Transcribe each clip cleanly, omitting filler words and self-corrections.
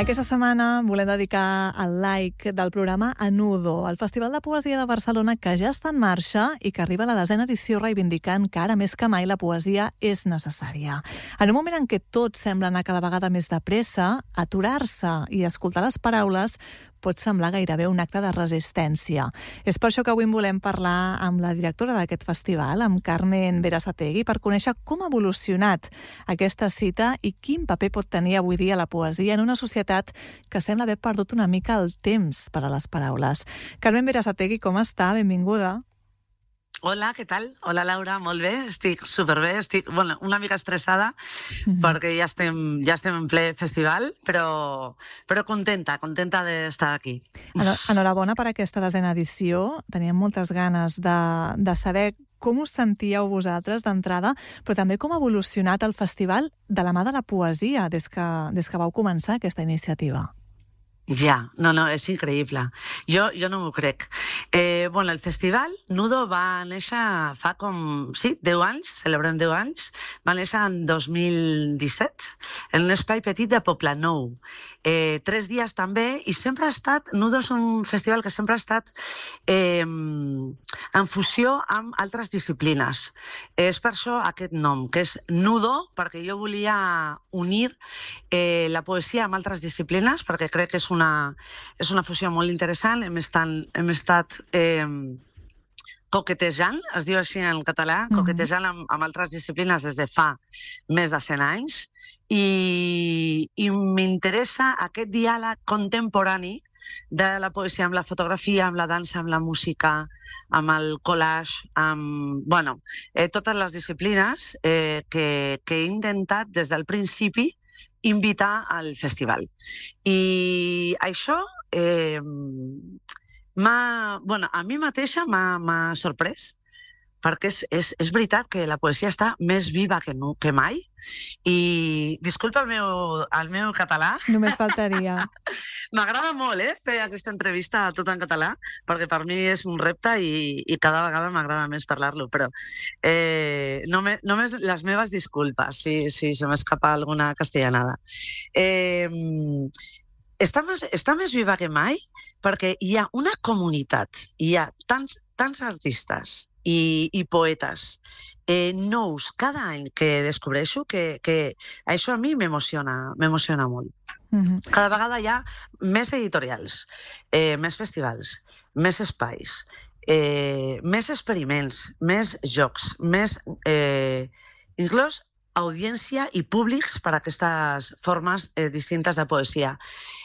Aquesta setmana volem dedicar el like del programa a Nudo, el Festival de Poesia de Barcelona que ja està en marxa i que arriba a la 10a edició reivindicant que ara més que mai la poesia és necessària. En un moment en què tot sembla anar cada vegada més de pressa, aturar-se i escoltar les paraules pot semblar gairebé un acte de resistència. És per això que avui en volem parlar amb la directora d'aquest festival, amb Carmen Berasategui, per conèixer com ha evolucionat aquesta cita i quin paper pot tenir avui dia la poesia en una societat que sembla haver perdut una mica el temps per a les paraules. Carmen Berasategui, com està? Benvinguda. Hola, què tal? Hola, Laura, molt bé, estic superbé, estic una mica estressada perquè ja estem en ple festival, però contenta d'estar aquí. Enhorabona per aquesta 10a edició. Teníem moltes ganes de saber com us sentíeu vosaltres d'entrada, però també com ha evolucionat el festival de la mà de la poesia des que vau començar aquesta iniciativa. Ja, no, és increïble. Jo no m'ho crec. El festival Nudo va néixer fa 10 anys, celebrem 10 anys, va néixer en 2017, en un espai petit de Poblenou. 3 dies també, i sempre ha estat, Nudo és un festival que sempre ha estat en fusió amb altres disciplines. És per això aquest nom, que és Nudo, perquè jo volia unir la poesia amb altres disciplines, perquè crec que és una fusió molt interessant. Hem estat coquetejant, es diu així en català, coquetejant amb altres disciplines des de fa més de 100 anys, i m'interessa aquest diàleg contemporani de la poesia amb la fotografia, amb la dansa, amb la música, amb el collage, amb totes les disciplines que he intentat des del principi invitar al festival. I això a mi mateixa m'ha sorprès, perquè és veritat que la poesia està més viva que mai. I disculpa el meu català. Només faltaria. M'agrada molt fer aquesta entrevista tot en català, perquè per mi és un repte i cada vegada m'agrada més parlar-lo, però només les meves disculpes si se m'escapa alguna castellanada. Està més viva que mai perquè hi ha una comunitat, hi ha tants artistes i poetes nous cada any que descobreixo que això a mi m'emociona molt. Cada vegada hi ha més editorials, més festivals, més espais, més experiments, més jocs, més inclús audiència i públics per a aquestes formes distintes de poesia.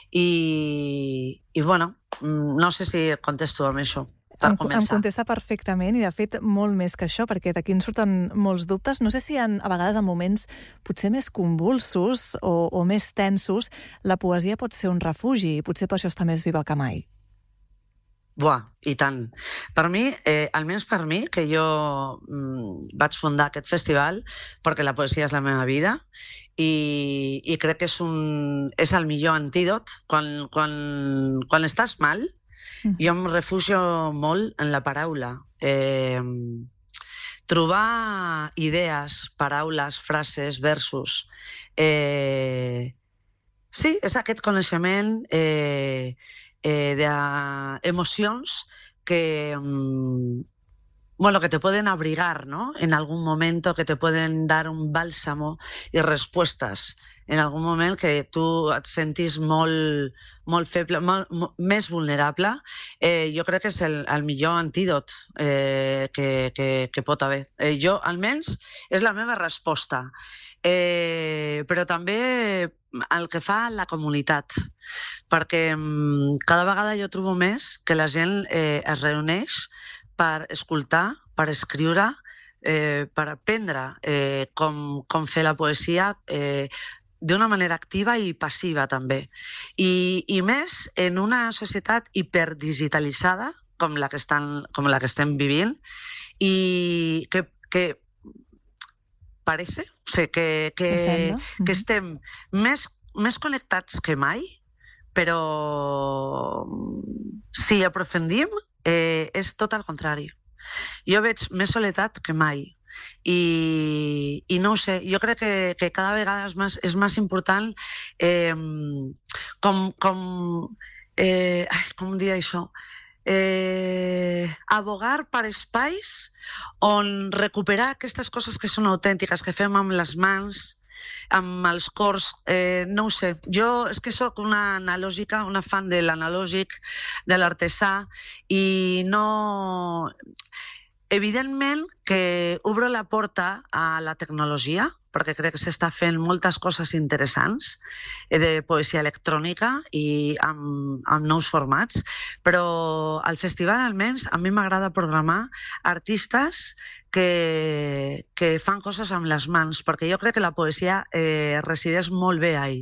I no sé si contesto amb això. Em contesta perfectament, i de fet molt més que això, perquè d'aquí en surten molts dubtes. No sé si a vegades en moments potser més convulsos o més tensos la poesia pot ser un refugi i potser per això està més viva que mai. I tant. Per mi, almenys per mi, que jo vaig fundar aquest festival perquè la poesia és la meva vida i crec que és el millor antídot. Quan estàs mal, jo em refugio molt en la paraula. Trobar idees, paraules, frases, versos. Sí, és aquest coneixement d'emocions que te pueden abrigar, ¿no? En algún momento, que te pueden dar un bálsamo y respuestas en algun moment que tu et sentis molt feble, més vulnerable. Jo crec que és el millor antídot que pot haver. Jo, almenys, és la meva resposta. Però també el que fa la comunitat, perquè cada vegada jo trobo més que la gent es reuneix per escoltar, per escriure, per aprendre com fer la poesia d'una manera activa i passiva també. I més en una societat hiperdigitalitzada com la que estem vivint, i que parece que estem més connectats que mai, però si aprofundim és tot el contrari. Jo veig més soledat que mai. i no ho sé, jo crec que cada vegada és més important com dir això? Abogar per espais on recuperar aquestes coses que són autèntiques, que fem amb les mans, amb els cors, no ho sé. Jo és que sóc una analògica, una fan de l'analògic, de l'artesà, i no... Evidentment que obro la porta a la tecnologia, perquè crec que s'està fent moltes coses interessants de poesia electrònica i amb nous formats, però al festival almenys a mi m'agrada programar artistes que fan coses amb les mans, perquè jo crec que la poesia resideix molt bé ahí,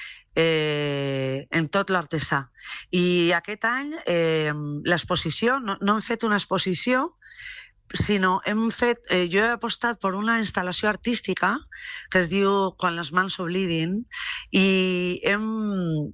en tot l'artesà. I aquest any l'exposició, no hem fet una exposició, sinó jo he apostat per una instal·lació artística que es diu Quan les mans s'oblidin, i hem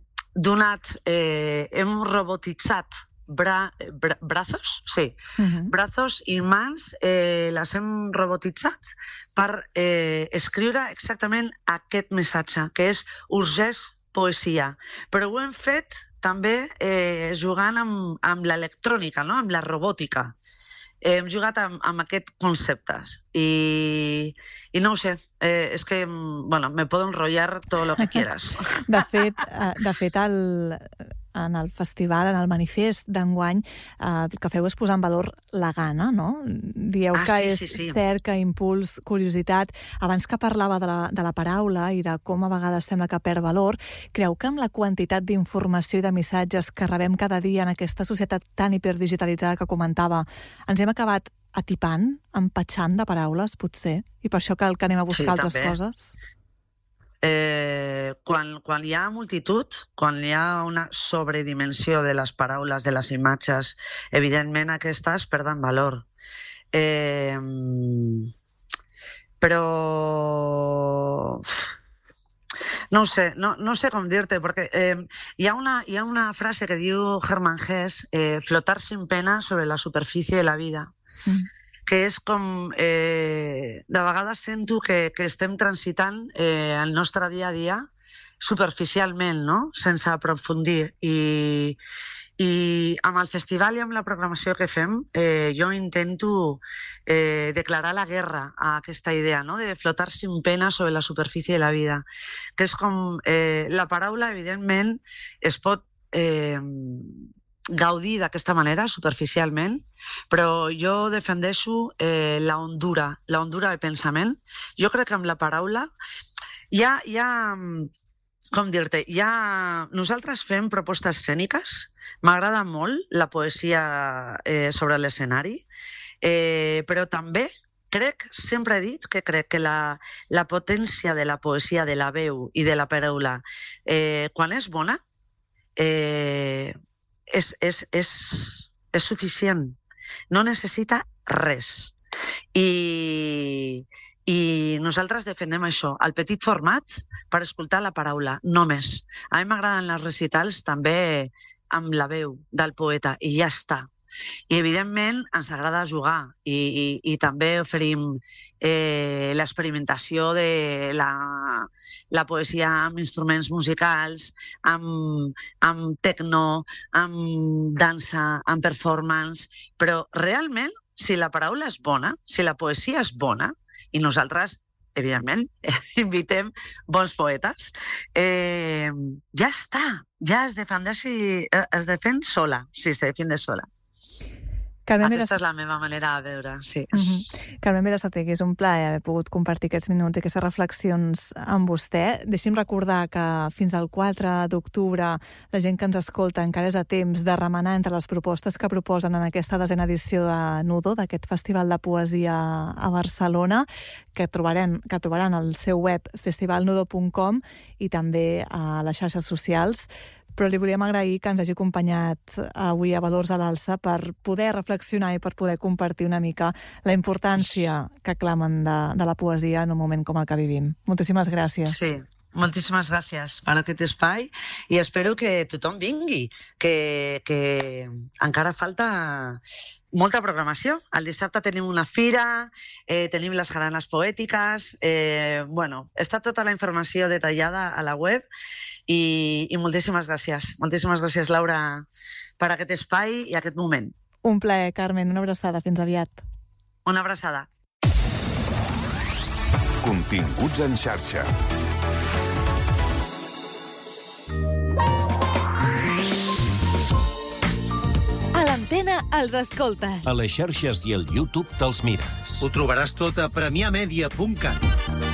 robotitzat brazos, sí, brazos i mans, les hem robotitzat per escriure exactament aquest missatge, que és urgeix poesia. Però ho hem fet també jugant amb l'electrònica, amb la robòtica. Hem jugat amb aquests conceptes i no ho sé, és que me puedo enrollar todo lo que quieras. De fet, en el festival, en el manifest d'enguany, el que feu és posar en valor la gana, no? Dieu que és cerca, impuls, curiositat. Abans que parlava de la paraula i de com a vegades sembla que perd valor, creu que amb la quantitat d'informació i de missatges que rebem cada dia en aquesta societat tan hiperdigitalitzada que comentava, ens hem acabat atipant, empatxant de paraules, potser? I per això cal que anem a buscar altres coses? Quan hi ha multitud, quan hi ha una sobredimensió de les paraules, de les imatges, evidentment aquestes perden valor. Però no sé com dir-te, perquè hi ha una frase que diu Hermann Hesse, flotar sin pena sobre la superfície de la vida, que és com, de vegades sento que estem transitant el nostre dia a dia superficialment, no? Sense aprofundir. I amb el festival i amb la programació que fem, jo intento declarar la guerra a aquesta idea, no? De flotar sin pena sobre la superfície de la vida, que és com la paraula, evidentment, es pot gaudir d'aquesta manera, superficialment, però jo defendeixo la hondura de pensament. Jo crec que amb la paraula com dir-te, nosaltres fem propostes escèniques, m'agrada molt la poesia sobre l'escenari, però també sempre he dit que crec que la potència de la poesia, de la veu i de la paraula, quan és bona, és suficient, no necessita res. I nosaltres defendem això, el petit format per escoltar la paraula, només. A mi m'agraden les recitals també amb la veu del poeta i ja està. I evidentment ens agrada jugar i també oferim l'experimentació de la poesia amb instruments musicals, amb techno, amb dansa, amb performance, però realment si la paraula és bona, si la poesia és bona, i nosaltres evidentment invitem bons poetes, ja està, ja es defèn sola, sí, se defiende sola. Aquesta és la meva manera de veure, sí. Carmen Berasategui, que és un plaer haver pogut compartir aquests minuts i aquestes reflexions amb vostè. Deixi'm recordar que fins al 4 d'octubre la gent que ens escolta encara és a temps de remenar entre les propostes que proposen en aquesta 10a edició de Nudo, d'aquest Festival de Poesia a Barcelona, que trobaran al seu web festivalnudo.com i també a les xarxes socials. Però li volíem agrair que ens hagi acompanyat avui a Valors a l'Alça per poder reflexionar i per poder compartir una mica la importància que clamen de la poesia en un moment com el que vivim. Moltíssimes gràcies. Sí, moltíssimes gràcies per aquest espai i espero que tothom vingui, que encara falta molta programació. El dissabte tenim una fira, tenim les jaranes poètiques, està tota la informació detallada a la web i moltíssimes gràcies. Moltíssimes gràcies, Laura, per aquest espai i aquest moment. Un plaer, Carmen. Una abraçada. Fins aviat. Una abraçada. Continguts en xarxa. A l'antena els escoltes. A les xarxes i al YouTube te'ls mires. Ho trobaràs tot a premiamedia.cat.